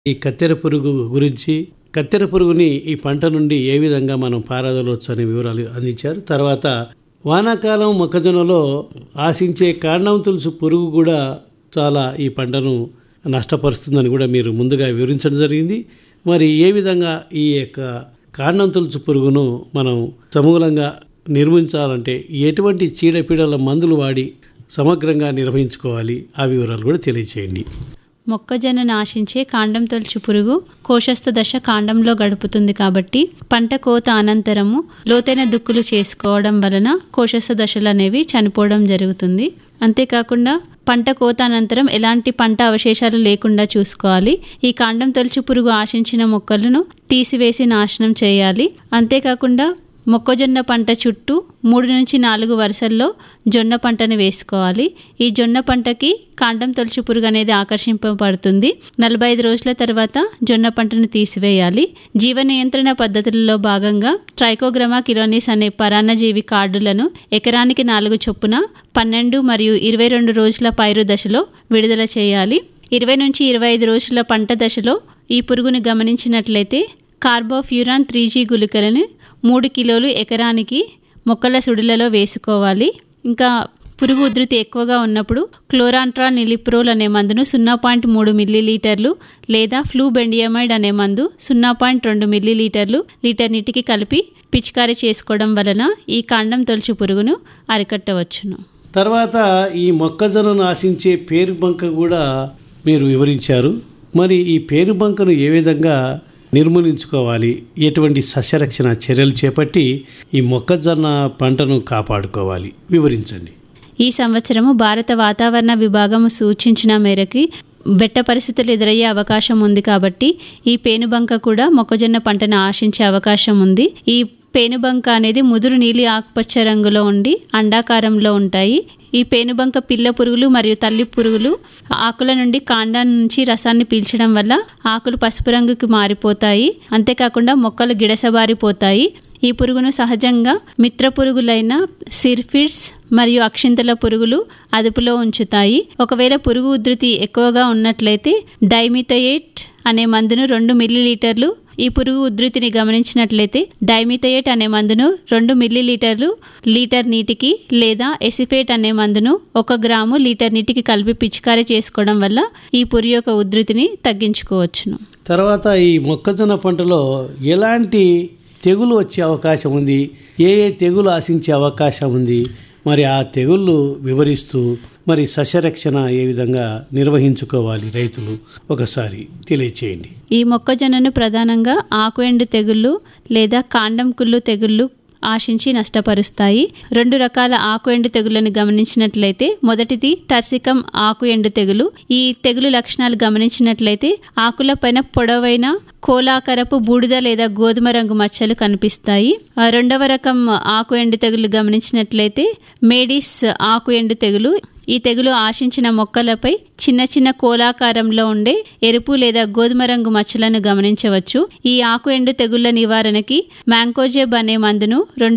ఈ కత్తెర పురుగు గురించి, కత్తెర పురుగుని ఈ పంట నుండి ఏ విధంగా మనం పారదోలవచ్చు అనే వివరాలు అందించారు. తర్వాత వానాకాలం మొక్కజొన్నలో ఆశించే కాండం తులుసు పురుగు కూడా చాలా ఈ పంటను నష్టపరుస్తుందని కూడా మీరు ముందుగా వివరించడం జరిగింది. మరి ఏ విధంగా ఈ యొక్క కాండం తులుసు పురుగును మనం సమూలంగా నిర్మించాలంటే ఎటువంటి చీడపీడల మందులు వాడి సమగ్రంగా నిర్వహించుకోవాలి, ఆ వివరాలు కూడా తెలియచేయండి. మొక్కజొన్నను ఆశించే కాండం తొలచు పురుగు కోశస్థ దశ కాండంలో గడుపుతుంది కాబట్టి పంట కోత అనంతరము లోతైన దుక్కులు చేసుకోవడం వలన కోశస్థ దశలు అనేవి చనిపోవడం జరుగుతుంది. అంతేకాకుండా పంట కోత అనంతరం ఎలాంటి పంట అవశేషాలు లేకుండా చూసుకోవాలి. ఈ కాండం తొలచు పురుగు ఆశించిన మొక్కలను తీసివేసి నాశనం చేయాలి. అంతేకాకుండా మొక్కజొన్న పంట చుట్టూ 3 నుంచి 4 వరుసల్లో జొన్న పంటను వేసుకోవాలి. ఈ జొన్న పంటకి కాండం తొలచు పురుగు అనేది ఆకర్షింపబడుతుంది. 45 రోజుల తర్వాత జొన్న పంటను తీసివేయాలి. జీవ నియంత్రణ పద్ధతులలో భాగంగా ట్రైకోగ్రామా కిలోనిస్ అనే పరాన్నజీవి కార్డులను ఎకరానికి 4 చొప్పున 12 మరియు 22 రోజుల పైరు దశలో విడుదల చేయాలి. 20 నుంచి 25 రోజుల పంట దశలో ఈ పురుగును గమనించినట్లయితే కార్బోఫ్యూరాన్ 3G గుళికలను 3 కిలోలు ఎకరానికి మొక్కల సుడులలో వేసుకోవాలి. ఇంకా పురుగు ఉధృతి ఎక్కువగా ఉన్నప్పుడు క్లోరాంట్రా నిలిప్రోల్ అనే మందును 0.3 మిల్లీలీటర్లు లేదా ఫ్లూబెండియమైడ్ అనే మందు 0.2 మిల్లీలీటర్లు లీటర్ నీటికి కలిపి పిచికారీ చేసుకోవడం వలన ఈ కాండం తొలచు పురుగును అరికట్టవచ్చును. తర్వాత ఈ మొక్కజొన్నను ఆశించే పేరుబంక కూడా మీరు వివరించారు. మరి ఈ పేరుబంకను ఏ విధంగా నిర్మూలించుకోవాలి, ఎటువంటి సస్యరక్షణ చర్యలు చేపట్టి ఈ మొక్కజొన్న పంటను కాపాడుకోవాలి, వివరించండి. ఈ సంవత్సరము భారత వాతావరణ విభాగం సూచించిన మేరకు బెట్ట పరిస్థితులు ఎదురయ్యే అవకాశం ఉంది కాబట్టి ఈ పేనుబంక కూడా మొక్కజొన్న పంటను ఆశించే అవకాశం ఉంది. ఈ పేనుబంక అనేది ముదురు నీలి ఆకుపచ్చ రంగులో ఉండి అండాకారంలో ఉంటాయి. ఈ పేనుబంక పిల్ల పురుగులు మరియు తల్లి పురుగులు ఆకుల నుండి కాండం నుంచి రసాన్ని పీల్చడం వల్ల ఆకులు పసుపు రంగుకి మారిపోతాయి. అంతేకాకుండా మొక్కలు గిడసబారిపోతాయి. ఈ పురుగును సహజంగా మిత్ర పురుగులైన సిర్ఫిడ్స్ మరియు అక్షింతల పురుగులు అదుపులో ఉంచుతాయి. ఒకవేళ పురుగు ఉధృతి ఎక్కువగా ఉన్నట్లయితే డైమిథయేట్ అనే మందును 2 మిల్లీలీటర్లు, ఈ పురుగు ఉధృతిని గమనించినట్లయితే డైమిథయేట్ అనే మందును 2 మిల్లీలీటర్లు లీటర్ నీటికి లేదా ఎసిఫేట్ అనే మందును 1 గ్రాము లీటర్ నీటికి కలిపి పిచికారీ చేసుకోవడం వల్ల ఈ పురుగు యొక్క ఉధృతిని తగ్గించుకోవచ్చును. తర్వాత ఈ మొక్కజొన్న పంటలో ఎలాంటి తెగులు వచ్చే అవకాశం ఉంది, ఏ తెగులు ఆశించే అవకాశం ఉంది, మరి ఆ తెగుళ్ళు వివరిస్తూ మరి సస్యరక్షణ ఏ విధంగా నిర్వహించుకోవాలి రైతులు ఒకసారి తెలియచేయండి. ఈ మొక్కజొన్నను ప్రధానంగా ఆకు ఎండు తెగుళ్ళు లేదా కాండం కుళ్ళు తెగుళ్ళు ఆశించి నష్టపరుస్తాయి. 2 రకాల ఆకు ఎండు తెగుళ్లను గమనించినట్లయితే మొదటిది టర్సికం ఆకు ఎండు తెగులు. ఈ తెగులు లక్షణాలు గమనించినట్లయితే ఆకుల పైన పొడవైన కోలాకరపు బూడిద లేదా గోధుమ రంగు మచ్చలు కనిపిస్తాయి. 2వ రకం ఆకు ఎండు తెగులు గమనించినట్లయితే మేడిస్ ఆకు ఎండు తెగులు. ఈ తెగులు ఆశించిన మొక్కలపై చిన్న చిన్న కోలాకారంలో ఉండే ఎరుపు లేదా గోధుమ రంగు మచ్చలను గమనించవచ్చు. ఈ ఆకు ఎండు తెగుళ్ల నివారణకి మ్యాంకోజెబ్ అనే మందును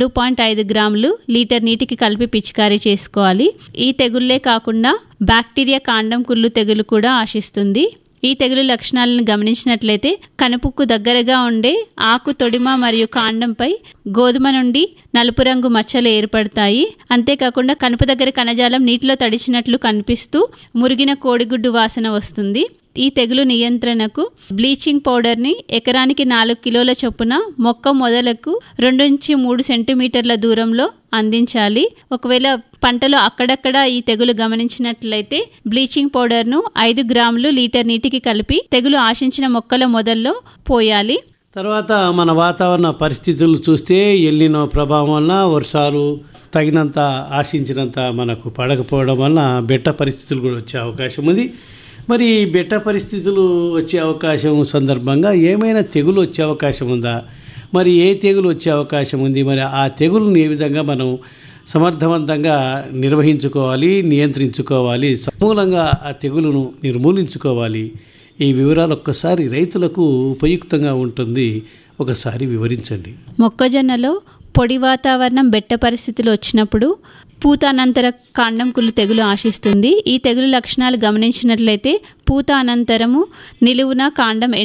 2.5 గ్రాములు లీటర్ నీటికి కలిపి పిచికారీ చేసుకోవాలి. ఈ తెగుళ్లే కాకుండా బ్యాక్టీరియా కాండం కుళ్ళు తెగులు కూడా ఆశిస్తుంది. ఈ తెగులు లక్షణాలను గమనించినట్లయితే కనుపుకు దగ్గరగా ఉండే ఆకు తొడిమ మరియు కాండంపై గోధుమ నుండి నలుపు రంగు మచ్చలు ఏర్పడతాయి. అంతేకాకుండా కనుపు దగ్గర కణజాలం నీటిలో తడిచినట్లు కనిపిస్తూ మురిగిన కోడిగుడ్డు వాసన వస్తుంది. ఈ తెగులు నియంత్రణకు బ్లీచింగ్ పౌడర్ని ఎకరానికి 4 కిలోల చొప్పున మొక్క మొదలకు 2 నుంచి 3 సెంటీమీటర్ల దూరంలో అందించాలి. ఒకవేళ పంటలో అక్కడక్కడ ఈ తెగులు గమనించినట్లయితే బ్లీచింగ్ పౌడర్ను 5 గ్రాములు లీటర్ నీటికి కలిపి తెగులు ఆశించిన మొక్కల మొదల్లో పోయాలి. తర్వాత మన వాతావరణ పరిస్థితులు చూస్తే ఎల్నినో ప్రభావం వలన వర్షాలు తగినంత ఆశించినంత మనకు పడకపోవడం వలన బెట్ట పరిస్థితులు కూడా వచ్చే అవకాశం ఉంది. మరి బెట్ట పరిస్థితులు వచ్చే అవకాశం సందర్భంగా ఏమైనా తెగులు వచ్చే అవకాశం ఉందా, మరి ఏ తెగులు వచ్చే అవకాశం ఉంది, మరి ఆ తెగులును ఏ విధంగా మనం సమర్థవంతంగా నిర్వహించుకోవాలి, నియంత్రించుకోవాలి, సమూలంగా ఆ తెగులును నిర్మూలించుకోవాలి, ఈ వివరాలు ఒక్కసారి రైతులకు ఉపయుక్తంగా ఉంటుంది, ఒకసారి వివరించండి. మొక్కజొన్నలో పొడి వాతావరణం బెట్ట పరిస్థితులు వచ్చినప్పుడు పూత అనంతర కాండం కుళ్ళు తెగులు ఆశిస్తుంది. ఈ తెగులు లక్షణాలు గమనించినట్లయితే పూత అనంతరము నిలువున కాండం